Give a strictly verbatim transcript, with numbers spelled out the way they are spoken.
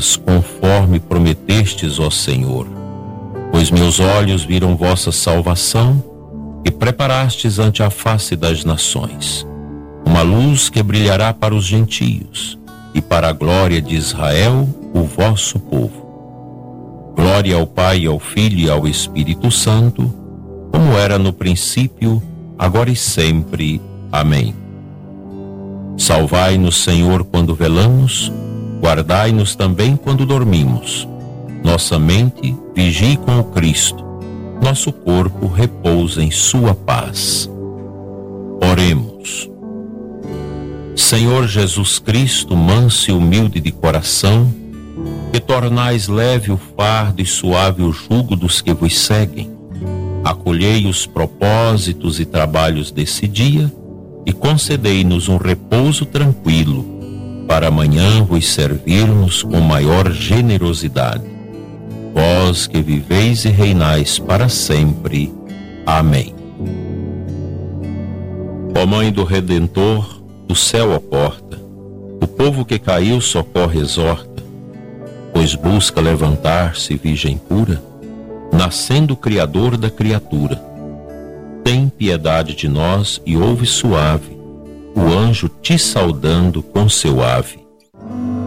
terras, conforme prometestes, ó Senhor. Pois meus olhos viram vossa salvação, e preparastes ante a face das nações uma luz que brilhará para os gentios, e para a glória de Israel, o vosso povo. Glória ao Pai, ao Filho e ao Espírito Santo, como era no princípio, agora e sempre. Amém. Salvai-nos, Senhor, quando velamos, guardai-nos também quando dormimos. Nossa mente vigie com o Cristo, nosso corpo repousa em sua paz. Oremos. Senhor Jesus Cristo, manso e humilde de coração, que tornais leve o fardo e suave o jugo dos que vos seguem, acolhei os propósitos e trabalhos desse dia e concedei-nos um repouso tranquilo, para amanhã vos servirmos com maior generosidade. Vós que viveis e reinais para sempre. Amém. Ó Mãe do Redentor, o céu a porta, o povo que caiu socorre, exorta, pois busca levantar-se virgem pura, nascendo o Criador da criatura. Tem piedade de nós e ouve suave o anjo te saudando com seu ave.